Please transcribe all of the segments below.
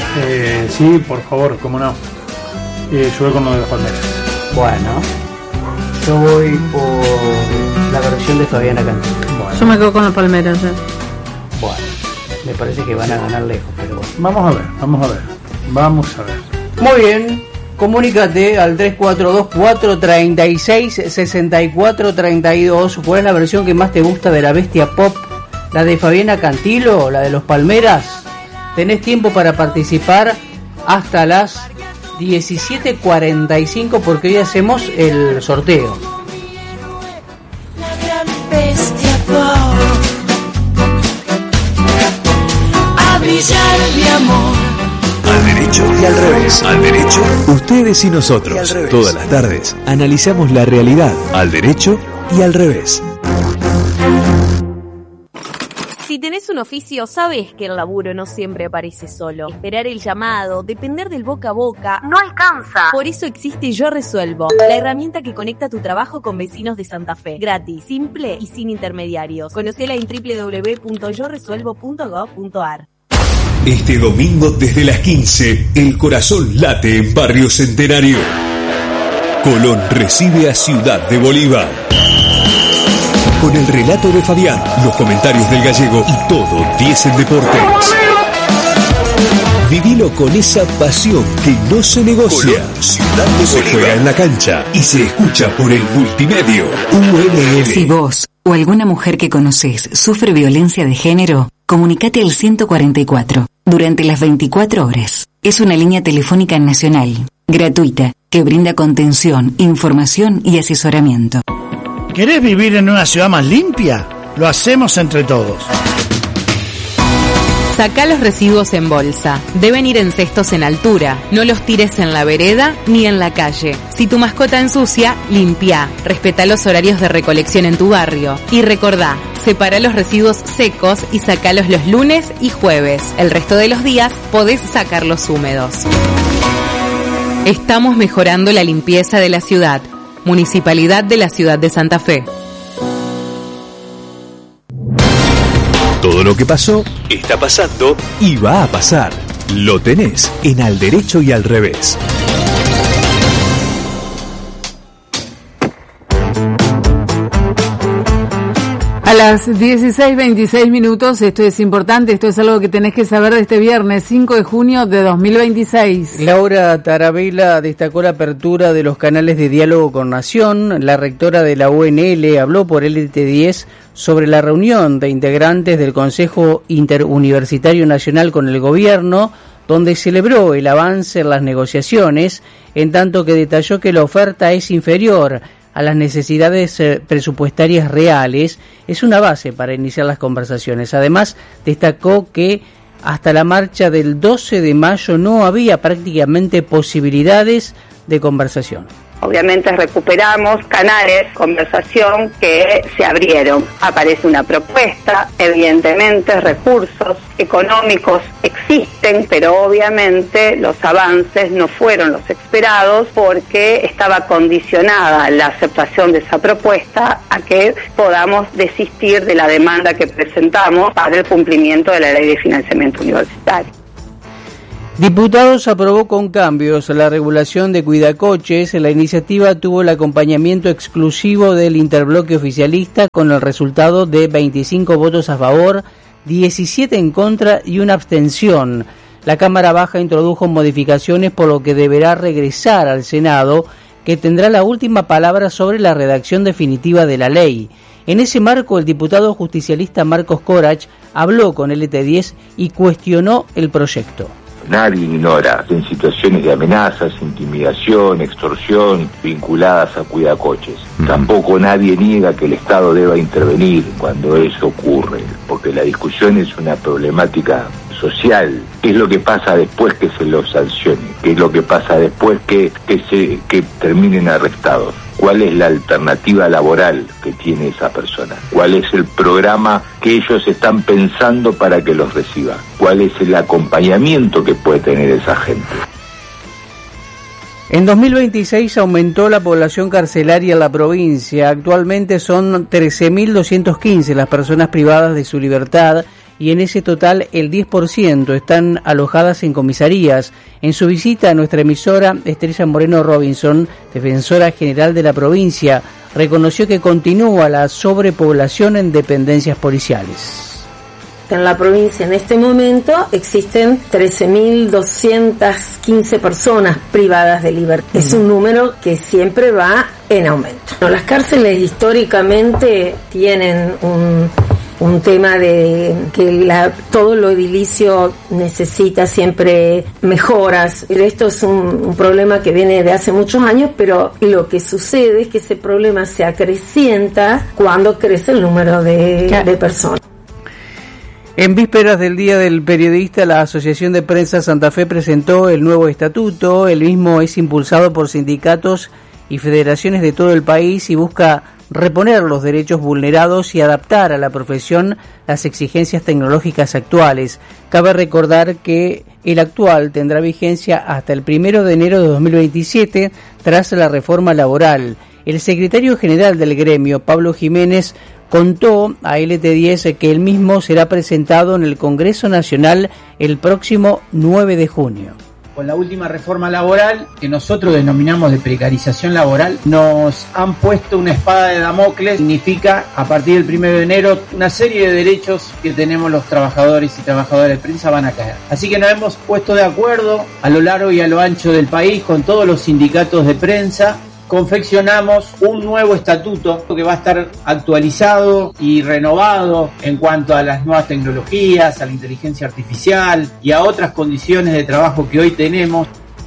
Sí, por favor, cómo no. Yo voy con lo de los Palmeras. Bueno, yo voy por la versión de Fabiana Cantilo. Bueno. Yo me quedo con los Palmeras. Bueno, me parece que van a ganar lejos, pero bueno. Vamos a ver. Muy bien, comunícate al 342-436-6432. ¿Cuál es la versión que más te gusta de la bestia pop? ¿La de Fabiana Cantilo o la de los Palmeras? Tenés tiempo para participar hasta las 17:45 porque hoy hacemos el sorteo. La gran bestia pop. A brillar mi amor. Al derecho y al revés. Al derecho, ustedes y nosotros. Y todas las tardes analizamos la realidad. Al derecho y al revés. Si tenés un oficio, sabes que el laburo no siempre aparece solo. Esperar el llamado, depender del boca a boca, no alcanza. Por eso existe Yo Resuelvo, la herramienta que conecta tu trabajo con vecinos de Santa Fe. Gratis, simple y sin intermediarios. Conocela en www.yoresuelvo.gov.ar. Este domingo desde las 15, el corazón late en Barrio Centenario. Colón recibe a Ciudad de Bolívar. Con el relato de Fabián, los comentarios del gallego y todo 10 en deportes. Vivilo con esa pasión que no se negocia. Ciudad de se juega en la cancha y se escucha por el multimedio UNL. Si vos o alguna mujer que conocés sufre violencia de género, comunicate al 144 durante las 24 horas. Es una línea telefónica nacional, gratuita, que brinda contención, información y asesoramiento. ¿Querés vivir en una ciudad más limpia? Lo hacemos entre todos. Sacá los residuos en bolsa. Deben ir en cestos en altura. No los tires en la vereda ni en la calle. Si tu mascota ensucia, limpia. Respetá los horarios de recolección en tu barrio. Y recordá, separa los residuos secos y sacalos los lunes y jueves. El resto de los días podés sacarlos húmedos. Estamos mejorando la limpieza de la ciudad. Municipalidad de la Ciudad de Santa Fe. Todo lo que pasó, está pasando y va a pasar. Lo tenés en Al Derecho y al Revés. A las 16:26, esto es importante, esto es algo que tenés que saber de este viernes 5 de junio de 2026. Laura Tarabella destacó la apertura de los canales de diálogo con Nación. La rectora de la UNL habló por LT10 sobre la reunión de integrantes del Consejo Interuniversitario Nacional con el gobierno, donde celebró el avance en las negociaciones, en tanto que detalló que la oferta es inferior a las necesidades presupuestarias reales. Es una base para iniciar las conversaciones. Además, destacó que hasta la marcha del 12 de mayo no había prácticamente posibilidades de conversación. Obviamente recuperamos canales de conversación que se abrieron. Aparece una propuesta, evidentemente recursos económicos existen, pero obviamente los avances no fueron los esperados porque estaba condicionada la aceptación de esa propuesta a que podamos desistir de la demanda que presentamos para el cumplimiento de la Ley de Financiamiento Universitario. Diputados aprobó con cambios la regulación de cuidacoches. La iniciativa tuvo el acompañamiento exclusivo del interbloque oficialista con el resultado de 25 votos a favor, 17 en contra y una abstención. La Cámara Baja introdujo modificaciones por lo que deberá regresar al Senado, que tendrá la última palabra sobre la redacción definitiva de la ley. En ese marco, el diputado justicialista Marcos Corach habló con LT10 y cuestionó el proyecto. Nadie ignora en situaciones de amenazas, intimidación, extorsión vinculadas a cuidacoches. Tampoco nadie niega que el Estado deba intervenir cuando eso ocurre, porque la discusión es una problemática social. ¿Qué es lo que pasa después que se los sancione? ¿Qué es lo que pasa después que terminen arrestados? ¿Cuál es la alternativa laboral que tiene esa persona? ¿Cuál es el programa que ellos están pensando para que los reciba? ¿Cuál es el acompañamiento que puede tener esa gente? En 2026 aumentó la población carcelaria en la provincia. Actualmente son 13.215 las personas privadas de su libertad y en ese total el 10% están alojadas en comisarías. En su visita a nuestra emisora, Estrella Moreno Robinson, defensora general de la provincia, reconoció que continúa la sobrepoblación en dependencias policiales. En la provincia en este momento existen 13.215 personas privadas de libertad. Es un número que siempre va en aumento. Las cárceles históricamente tienen un tema de que todo lo edilicio necesita siempre mejoras. Esto es un problema que viene de hace muchos años, pero lo que sucede es que ese problema se acrecienta cuando crece el número de personas. En vísperas del Día del Periodista, la Asociación de Prensa Santa Fe presentó el nuevo estatuto. El mismo es impulsado por sindicatos y federaciones de todo el país y busca reponer los derechos vulnerados y adaptar a la profesión las exigencias tecnológicas actuales. Cabe recordar que el actual tendrá vigencia hasta el 1 de enero de 2027 tras la reforma laboral. El secretario general del gremio, Pablo Jiménez, contó a LT10 que el mismo será presentado en el Congreso Nacional el próximo 9 de junio. Con la última reforma laboral, que nosotros denominamos de precarización laboral, nos han puesto una espada de Damocles. Significa, a partir del 1 de enero, una serie de derechos que tenemos los trabajadores y trabajadoras de prensa van a caer. Así que nos hemos puesto de acuerdo a lo largo y a lo ancho del país con todos los sindicatos de prensa. Confeccionamos un nuevo estatuto que va a estar actualizado y renovado en cuanto a las nuevas tecnologías, a la inteligencia artificial y a otras condiciones de trabajo que hoy tenemos.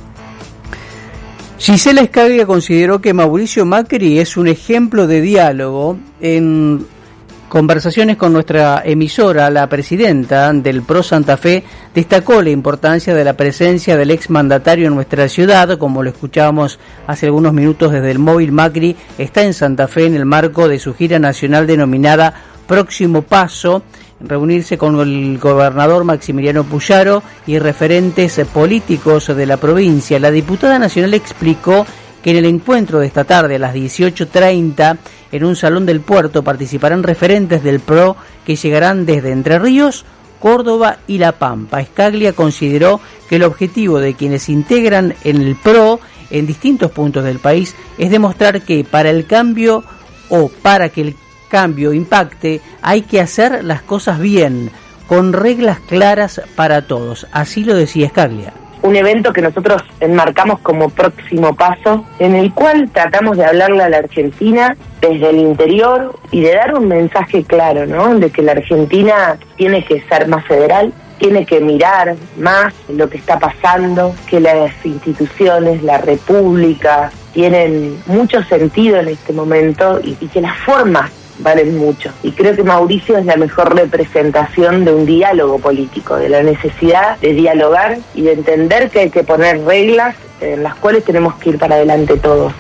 Gisela Escaglia consideró que Mauricio Macri es un ejemplo de diálogo. En conversaciones con nuestra emisora, la presidenta del PRO Santa Fe destacó la importancia de la presencia del exmandatario en nuestra ciudad. Como lo escuchábamos hace algunos minutos desde el móvil, Macri está en Santa Fe en el marco de su gira nacional denominada Próximo Paso, reunirse con el gobernador Maximiliano Puyaro y referentes políticos de la provincia. La diputada nacional explicó que en el encuentro de esta tarde a las 18:30 en un salón del puerto participarán referentes del PRO que llegarán desde Entre Ríos, Córdoba y La Pampa. Escaglia consideró que el objetivo de quienes integran en el PRO en distintos puntos del país es demostrar que para el cambio o para que el cambio impacte hay que hacer las cosas bien, con reglas claras para todos. Así lo decía Escaglia. Un evento que nosotros enmarcamos como próximo paso, en el cual tratamos de hablarle a la Argentina desde el interior y de dar un mensaje claro, ¿no? De que la Argentina tiene que ser más federal, tiene que mirar más lo que está pasando, que las instituciones, la República, tienen mucho sentido en este momento y que las formas valen mucho. Y creo que Mauricio es la mejor representación de un diálogo político, de la necesidad de dialogar y de entender que hay que poner reglas en las cuales tenemos que ir para adelante todos.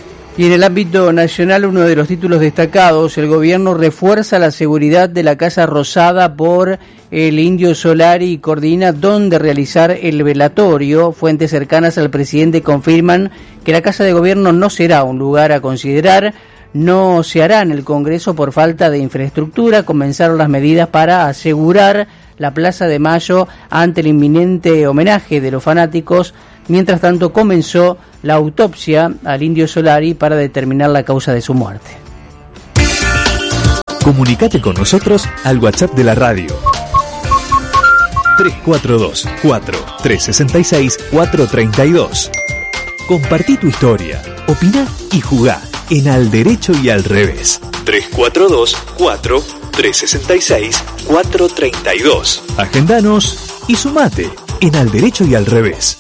Y en el ámbito nacional, uno de los títulos destacados, el gobierno refuerza la seguridad de la Casa Rosada por el Indio Solari y coordina dónde realizar el velatorio. Fuentes cercanas al presidente confirman que la Casa de Gobierno no será un lugar a considerar. No se hará en el Congreso por falta de infraestructura. Comenzaron las medidas para asegurar la Plaza de Mayo ante el inminente homenaje de los fanáticos. Mientras tanto, comenzó la autopsia al Indio Solari para determinar la causa de su muerte. Comunicate con nosotros al WhatsApp de la radio. 342-4-366-432. Compartí tu historia, opina y jugá en Al Derecho y al Revés. 342-4-366-432. Agendanos y sumate en Al Derecho y al Revés.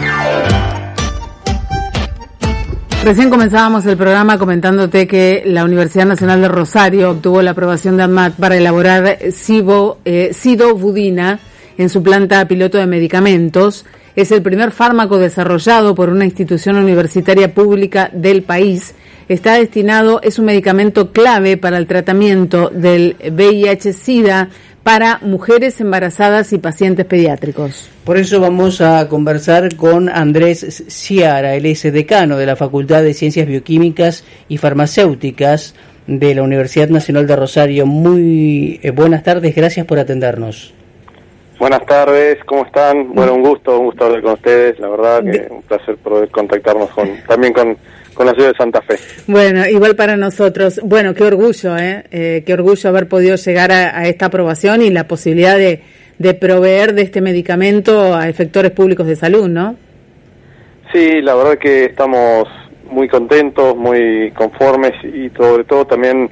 Recién comenzábamos el programa comentándote que la Universidad Nacional de Rosario obtuvo la aprobación de ANMAT para elaborar sidobudina en su planta piloto de medicamentos. Es el primer fármaco desarrollado por una institución universitaria pública del país. Está destinado, es un medicamento clave para el tratamiento del VIH-Sida para mujeres embarazadas y pacientes pediátricos. Por eso vamos a conversar con Andrés Ciara, él es decano de la Facultad de Ciencias Bioquímicas y Farmacéuticas de la Universidad Nacional de Rosario. Muy buenas tardes, gracias por atendernos. Buenas tardes, ¿cómo están? Bueno, un gusto hablar con ustedes, la verdad que un placer poder contactarnos también con la ciudad de Santa Fe. Bueno, igual para nosotros. Bueno, qué orgullo, qué orgullo haber podido llegar a esta aprobación y la posibilidad de proveer de este medicamento a efectores públicos de salud, ¿no? Sí, la verdad que estamos muy contentos, muy conformes y sobre todo también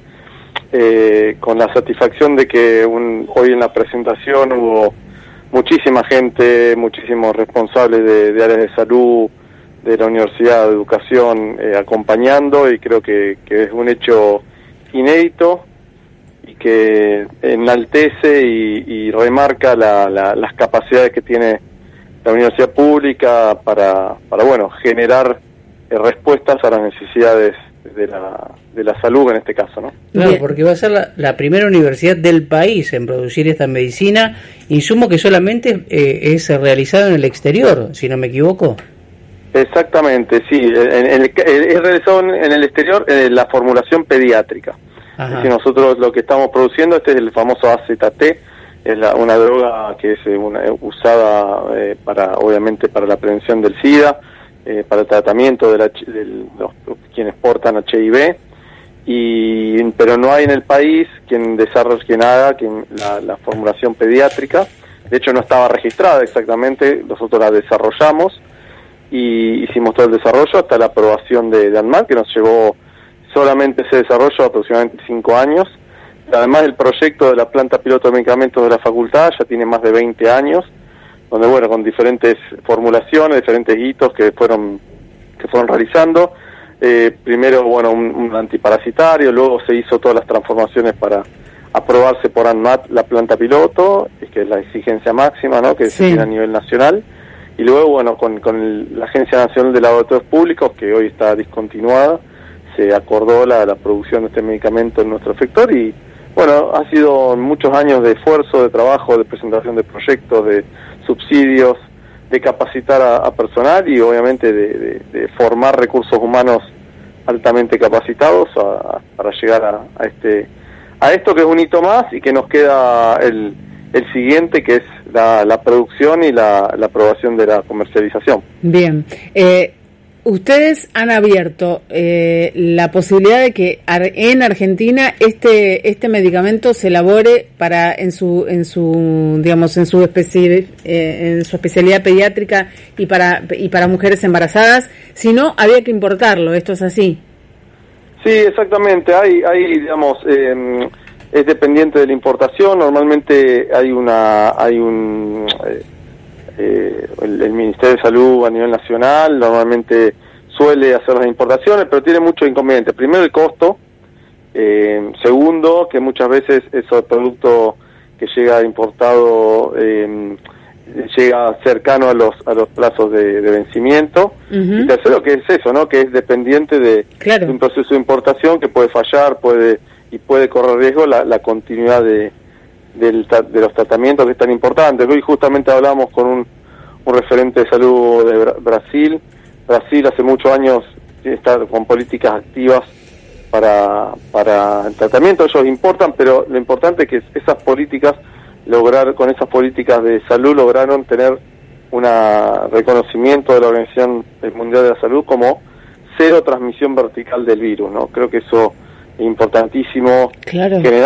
con la satisfacción de que hoy en la presentación hubo muchísima gente, muchísimos responsables de áreas de salud, de la Universidad de Educación acompañando, y creo que es un hecho inédito y que enaltece y remarca las capacidades que tiene la universidad pública para generar respuestas a las necesidades de la salud en este caso, ¿no? Claro, porque va a ser la primera universidad del país en producir esta medicina, insumo que solamente es realizado en el exterior, si no me equivoco. Exactamente, sí, es realizado en el exterior la formulación pediátrica. Es decir, nosotros lo que estamos produciendo, este es el famoso AZT, es una droga que es usada obviamente para la prevención del SIDA, para el tratamiento de los quienes portan HIV, pero no hay en el país quien haga la formulación pediátrica. De hecho no estaba registrada exactamente, nosotros la desarrollamos y hicimos todo el desarrollo hasta la aprobación de ANMAT, que nos llevó solamente ese desarrollo aproximadamente 5 años. Además, el proyecto de la planta piloto de medicamentos de la facultad ya tiene más de 20 años, donde con diferentes formulaciones, diferentes hitos que fueron realizando. Primero, un antiparasitario, luego se hizo todas las transformaciones para aprobarse por ANMAT la planta piloto, que es la exigencia máxima, ¿no?, que se tiene a nivel nacional. Y luego, con la Agencia Nacional de Laboratorios Públicos, que hoy está discontinuada, se acordó la producción de este medicamento en nuestro efector y, ha sido muchos años de esfuerzo, de trabajo, de presentación de proyectos, de subsidios, de capacitar a personal y obviamente de formar recursos humanos altamente capacitados para llegar a esto que es un hito más y que nos queda el siguiente, que es la producción y la aprobación de la comercialización. Bien. Ustedes han abierto la posibilidad de que en Argentina este medicamento se elabore en su especialidad pediátrica y para mujeres embarazadas. Si no, había que importarlo. ¿Esto es así? Sí, exactamente. Hay es dependiente de la importación. Normalmente el Ministerio de Salud a nivel nacional normalmente suele hacer las importaciones, pero tiene muchos inconvenientes. Primero, el costo. Segundo, que muchas veces ese producto que llega importado llega cercano a los plazos de vencimiento. Y tercero, que es eso, ¿no?, que es dependiente de un proceso de importación que puede fallar, puede correr riesgo la continuidad de los tratamientos, que es tan importante. Hoy justamente hablamos con un referente de salud de Brasil. Brasil hace muchos años está con políticas activas para el tratamiento. Ellos importan, pero lo importante es que esas políticas con esas políticas de salud lograron tener un reconocimiento de la Organización Mundial de la Salud como cero transmisión vertical del virus, ¿no? Creo que eso es importantísimo. Generar